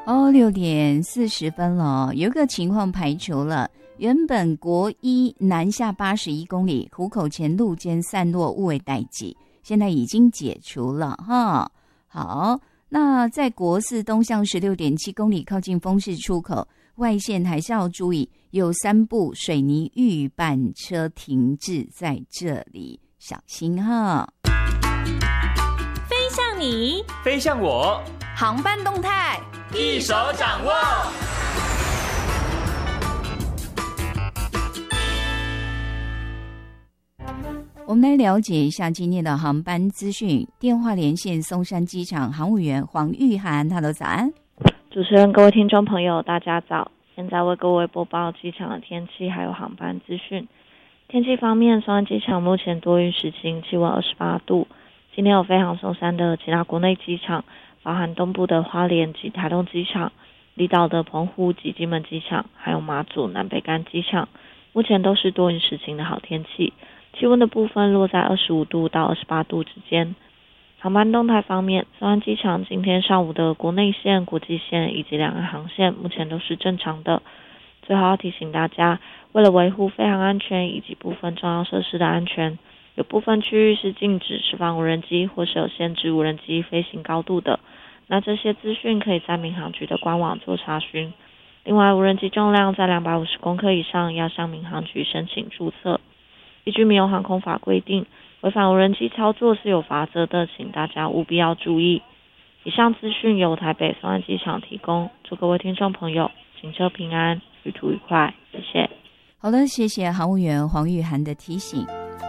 6点40了，有个情况排除了，原本国一南下81公里，湖口前路间散落误为代际，现在已经解除了哈。好，那在国四东向16.7公里，靠近丰市出口外线还是要注意，有3部水泥预拌车停滞在这里，小心哈。 飞向你， 飞向我， 航班动态一手掌握。 我们来了解一下今天的航班资讯。电话连线松山机场航务员黄玉涵，哈喽，早安。 主持人、各位听众朋友，大家早。现在为各位播报机场的天气还有航班资讯。天气方面，松山机场目前多云时晴，气温28度。今天有飞航松山的其他国内机场，包含东部的花莲及台东机场、离岛的澎湖及金门机场，还有马祖南北干机场，目前都是多云时晴的好天气。气温的部分落在25度到28度之间。航班动态方面，松山机场今天上午的国内线、国际线以及两岸航线目前都是正常的。最后要提醒大家，为了维护飞航安全以及部分重要设施的安全，有部分区域是禁止释放无人机或是有限制无人机飞行高度的。那这些资讯可以在民航局的官网做查询。另外，无人机重量在250公克以上，要向民航局申请注册。依据民用航空法规定，违反无人机操作是有罚则的，请大家务必要注意。以上资讯由台北松山机场提供，祝各位听众朋友行车平安，旅途愉快，谢谢。 好的，谢谢航务员黄玉涵的提醒。